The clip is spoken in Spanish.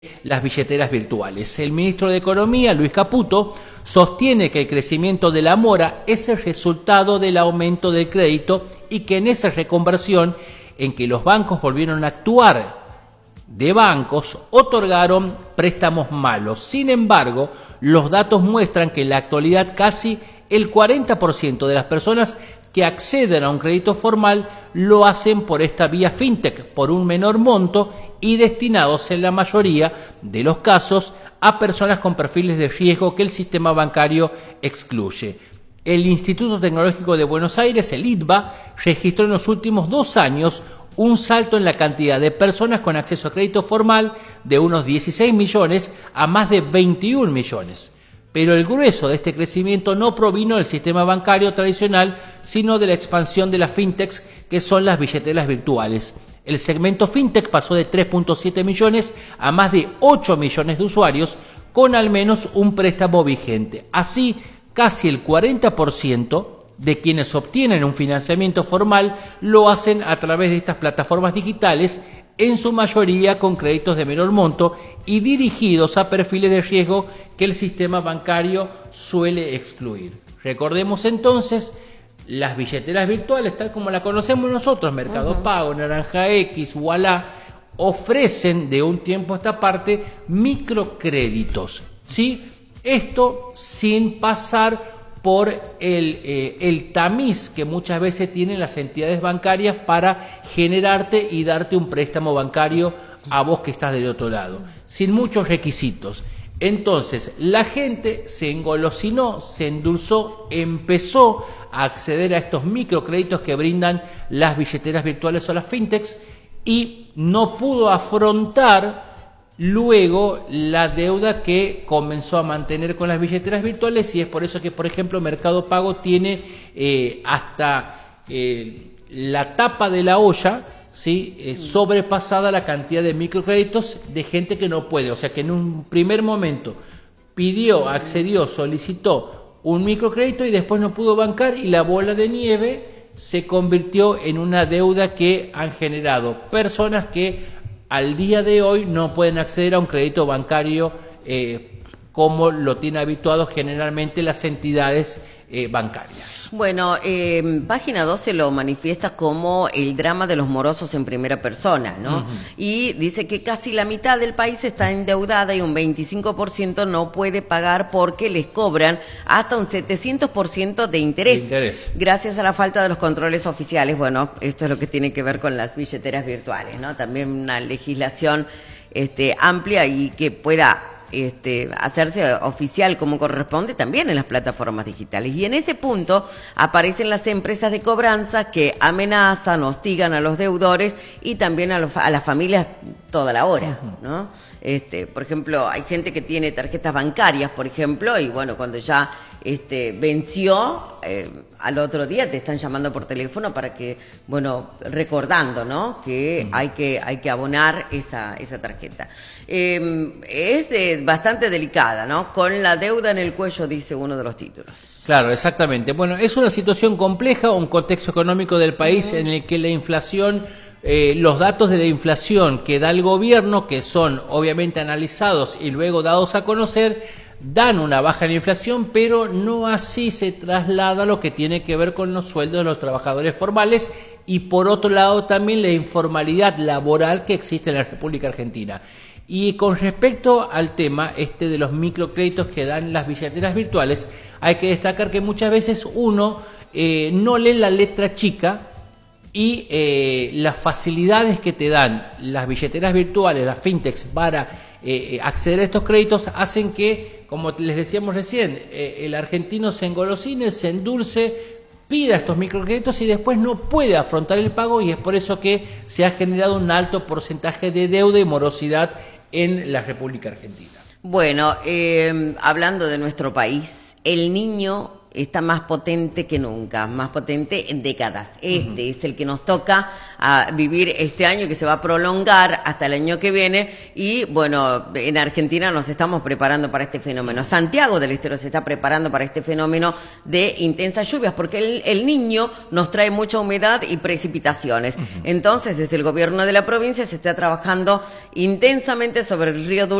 las billeteras virtuales. El ministro de Economía, Luis Caputo, sostiene que el crecimiento de la mora es el resultado del aumento del crédito y que en esa reconversión en que los bancos volvieron a actuar de bancos, otorgaron préstamos malos. Sin embargo, los datos muestran que en la actualidad casi el 40% de las personas que acceden a un crédito formal lo hacen por esta vía fintech, por un menor monto y destinados en la mayoría de los casos a personas con perfiles de riesgo que el sistema bancario excluye. El Instituto Tecnológico de Buenos Aires, el ITBA, registró en los últimos 2 años un salto en la cantidad de personas con acceso a crédito formal de unos 16 millones a más de 21 millones. Pero el grueso de este crecimiento no provino del sistema bancario tradicional, sino de la expansión de las fintechs, que son las billeteras virtuales. El segmento fintech pasó de 3.7 millones a más de 8 millones de usuarios con al menos un préstamo vigente. Así, casi el 40% de quienes obtienen un financiamiento formal lo hacen a través de estas plataformas digitales, en su mayoría con créditos de menor monto y dirigidos a perfiles de riesgo que el sistema bancario suele excluir. Recordemos entonces, las billeteras virtuales, tal como la conocemos nosotros, Mercado Pago, Naranja X, Ualá, ofrecen de un tiempo a esta parte microcréditos, ¿sí? Esto sin pasar por el tamiz que muchas veces tienen las entidades bancarias para generarte y darte un préstamo bancario a vos que estás del otro lado, sin muchos requisitos. Entonces, la gente se engolosinó, se endulzó, empezó a acceder a estos microcréditos que brindan las billeteras virtuales o las fintechs y no pudo afrontar luego la deuda que comenzó a mantener con las billeteras virtuales, y es por eso que, por ejemplo, Mercado Pago tiene hasta la tapa de la olla, ¿sí? Sobrepasada la cantidad de microcréditos de gente que no puede. O sea que en un primer momento pidió, accedió, solicitó un microcrédito y después no pudo bancar, y la bola de nieve se convirtió en una deuda que han generado personas que al día de hoy no pueden acceder a un crédito bancario como lo tienen habituado generalmente las entidades bancarias. Bueno, Página 12 lo manifiesta como el drama de los morosos en primera persona, ¿no? Y dice que casi la mitad del país está endeudada y un 25% no puede pagar porque les cobran hasta un 700% de interés. Gracias a la falta de los controles oficiales. Bueno, esto es lo que tiene que ver con las billeteras virtuales, ¿no? También una legislación amplia y que pueda hacerse oficial como corresponde también en las plataformas digitales. Y en ese punto aparecen las empresas de cobranza que amenazan, hostigan a los deudores y también a las familias toda la hora, ¿no? Por ejemplo, hay gente que tiene tarjetas bancarias, por ejemplo, y bueno, cuando ya venció, al otro día te están llamando por teléfono para que, bueno, recordando, ¿no? Que hay que abonar esa tarjeta. Es bastante delicada, ¿no? Con la deuda en el cuello, dice uno de los títulos. Claro, exactamente. Bueno, es una situación compleja, un contexto económico del país en el que la inflación, los datos de la inflación que da el gobierno, que son obviamente analizados y luego dados a conocer, dan una baja en la inflación, pero no así se traslada lo que tiene que ver con los sueldos de los trabajadores formales y por otro lado también la informalidad laboral que existe en la República Argentina. Y con respecto al tema de los microcréditos que dan las billeteras virtuales, hay que destacar que muchas veces uno no lee la letra chica y las facilidades que te dan las billeteras virtuales, las fintechs, para acceder a estos créditos hacen que, como les decíamos recién, el argentino se engolosine, se endulce, pida estos microcréditos y después no puede afrontar el pago, y es por eso que se ha generado un alto porcentaje de deuda y morosidad en la República Argentina. Bueno, hablando de nuestro país, el niño está más potente que nunca, más potente en décadas. Este es el que nos toca a vivir este año, que se va a prolongar hasta el año que viene. Y bueno, en Argentina nos estamos preparando para este fenómeno. Santiago del Estero se está preparando para este fenómeno de intensas lluvias, porque el Niño nos trae mucha humedad y precipitaciones. Entonces, desde el gobierno de la provincia se está trabajando intensamente sobre el río Dulce